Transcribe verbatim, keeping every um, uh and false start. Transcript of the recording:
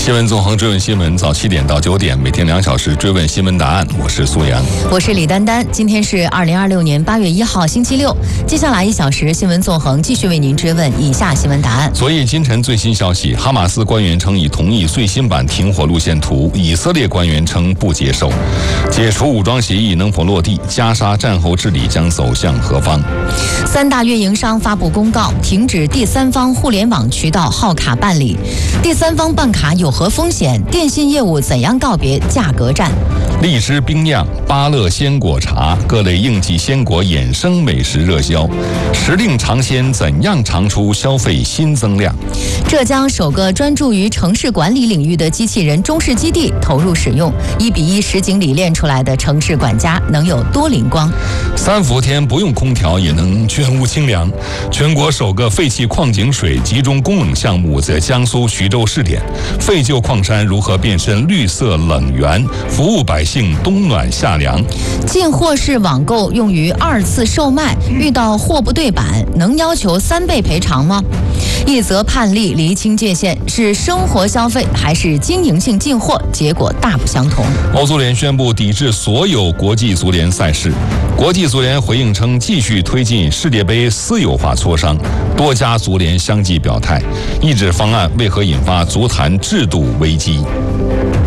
新闻纵横追问新闻，早七点到九点，每天两小时追问新闻答案。我是苏阳， 我是李丹丹。今天是二零二六年八月一号，星期六。接下来一小时，新闻纵横继续为您追问以下新闻答案。 昨夜今晨最新消息，哈马斯官员称已同意最新版停火路线图，以色列官员称不接受。解除武装协议能否落地？加沙战后治理将走向何方？ 三大运营商发布公告，停止第三方互联网渠道号卡办理。第三方办卡有何风险？电信业务怎样告别价格战？ 荔枝冰酿、芭乐鲜果茶各类应季鲜果衍生美食热销，时令尝鲜怎样尝出消费新增量？ 浙江首个专注于城市管理领域的机器人中视基地投入使用，一比一实景里练出来的城市管家能有多灵光？ 三伏天不用空调也能全屋清凉。全国首个废弃矿井水集中供冷项目在江苏徐州试点，废旧矿山如何变身绿色冷源，服务百姓冬暖夏凉。 进货式网购用于二次售卖，遇到货不对版，能要求三倍赔偿吗？一则判例厘清界限，是生活消费还是经营性进货，结果大不相同。 欧足联宣布抵制所有国际足联赛事，国际足联回应称继续推进世界杯私有化磋商，多家足联相继表态，一纸方案为何引发足坛制度危机？